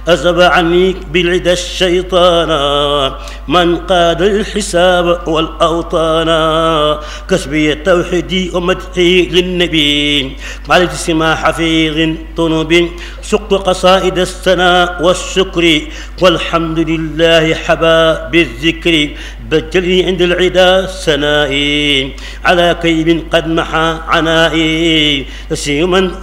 أذهب عني بالعدا الشيطان من قاد الحساب والأوطان. كسبي توحيدي ومدحي للنبي على سما حفيظ طنب. سقت قصائد الثناء والشكر والحمد لله حبا بالذكر. بجلي عند العدا سنائي على كيب قد محى عنائي.